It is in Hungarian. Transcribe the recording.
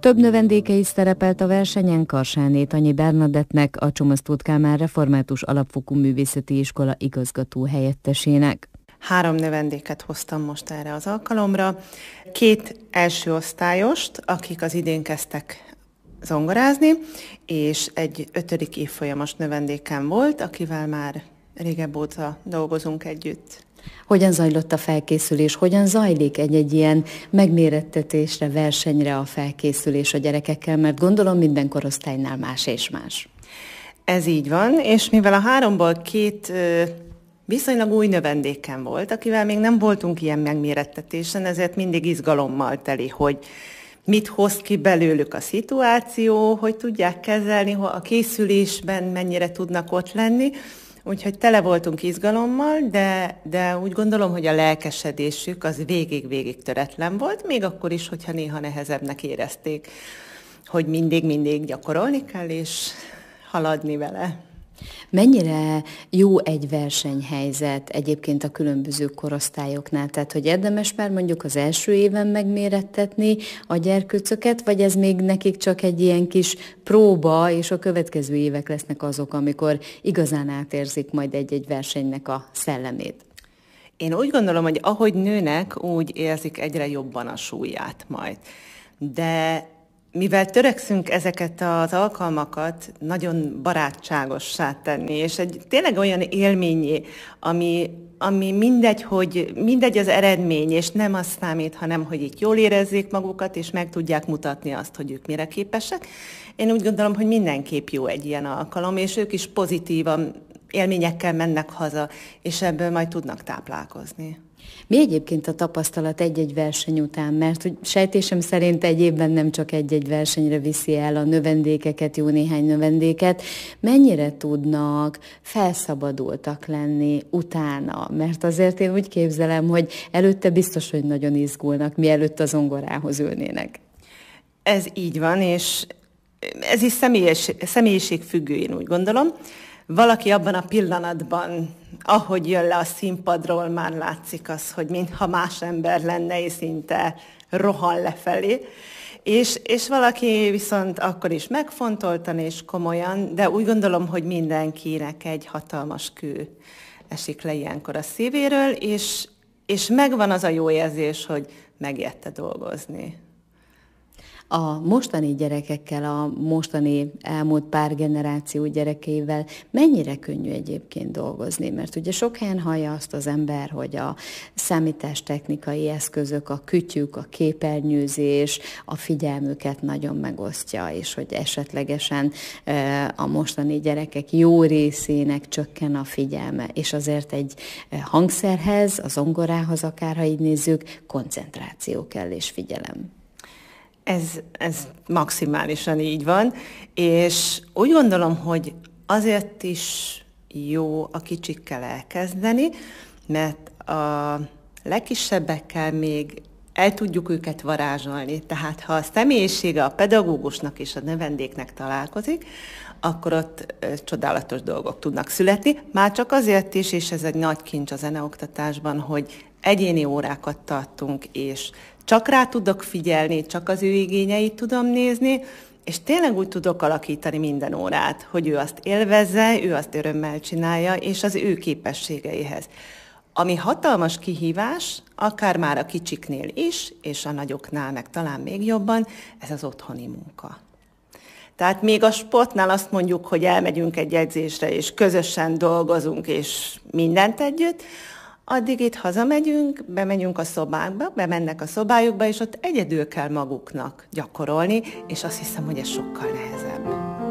Több növendéke is szerepelt a versenyen. Karsánné Tanyi Bernadettnek, a Csomasztót Kálmán Református Alapfokú Művészeti Iskola igazgató helyettesének. 3 növendéket hoztam most erre az alkalomra. 2 első osztályost, akik az idén kezdtek zongorázni, és egy 5. évfolyamos növendékem volt, akivel már régebb óta dolgozunk együtt. Hogyan zajlott a felkészülés? Hogyan zajlik egy ilyen megmérettetésre, versenyre a felkészülés a gyerekekkel? Mert gondolom minden korosztálynál más és más. Ez így van, és mivel a 3-ból 2 viszonylag új növendékem volt, akivel még nem voltunk ilyen megmérettetésen, ezért mindig izgalommal teli, hogy mit hoz ki belőlük a szituáció, hogy tudják kezelni, a készülésben mennyire tudnak ott lenni. Úgyhogy tele voltunk izgalommal, de úgy gondolom, hogy a lelkesedésük az végig töretlen volt, még akkor is, hogyha néha nehezebbnek érezték, hogy mindig gyakorolni kell, és haladni vele. Mennyire jó egy versenyhelyzet egyébként a különböző korosztályoknál? Tehát, hogy érdemes már mondjuk az első éven megmérettetni a gyerkőcöket, vagy ez még nekik csak egy ilyen kis próba, és a következő évek lesznek azok, amikor igazán átérzik majd egy-egy versenynek a szellemét? Én úgy gondolom, hogy ahogy nőnek, úgy érzik egyre jobban a súlyát majd. De mivel törekszünk ezeket az alkalmakat nagyon barátságossá tenni, és tényleg olyan élményé, ami mindegy az eredmény, és nem az számít, hanem hogy itt jól érezzék magukat, és meg tudják mutatni azt, hogy ők mire képesek. Én úgy gondolom, hogy mindenképp jó egy ilyen alkalom, és ők is pozitívan élményekkel mennek haza, és ebből majd tudnak táplálkozni. Mi egyébként a tapasztalat egy-egy verseny után? Mert hogy sejtésem szerint egy évben nem csak egy-egy versenyre viszi el a növendékeket, jó néhány növendéket. Mennyire tudnak felszabadultak lenni utána? Mert azért én úgy képzelem, hogy előtte biztos, hogy nagyon izgulnak, mielőtt a zongorához ülnének. Ez így van, és ez is személyiségfüggő, én úgy gondolom. Valaki abban a pillanatban, ahogy jön le a színpadról, már látszik az, hogy mintha más ember lenne, és szinte rohan lefelé. És valaki viszont akkor is megfontoltan és komolyan, de úgy gondolom, hogy mindenkinek egy hatalmas kő esik le ilyenkor a szívéről, és megvan az a jó érzés, hogy megérte dolgozni. A mostani gyerekekkel, a mostani elmúlt pár generáció gyerekeivel mennyire könnyű egyébként dolgozni? Mert ugye sok helyen hallja azt az ember, hogy a számítástechnikai eszközök, a kütyük, a képernyőzés a figyelmüket nagyon megosztja, és hogy esetlegesen a mostani gyerekek jó részének csökken a figyelme. És azért egy hangszerhez, a zongorához akár, ha így nézzük, koncentráció kell és figyelem. Ez maximálisan így van, és úgy gondolom, hogy azért is jó a kicsikkel elkezdeni, mert a legkisebbekkel még el tudjuk őket varázsolni. Tehát ha a személyisége a pedagógusnak és a növendéknek találkozik, akkor ott csodálatos dolgok tudnak születni. Már csak azért is, és ez egy nagy kincs a zeneoktatásban, hogy egyéni órákat tartunk, és csak rá tudok figyelni, csak az ő igényeit tudom nézni, és tényleg úgy tudok alakítani minden órát, hogy ő azt élvezze, ő azt örömmel csinálja, és az ő képességeihez. Ami hatalmas kihívás, akár már a kicsiknél is, és a nagyoknál meg talán még jobban, ez az otthoni munka. Tehát még a sportnál azt mondjuk, hogy elmegyünk egy edzésre, és közösen dolgozunk, és mindent együtt, addig itt hazamegyünk, bemegyünk a szobákba, bemennek a szobájukba, és ott egyedül kell maguknak gyakorolni, és azt hiszem, hogy ez sokkal nehezebb.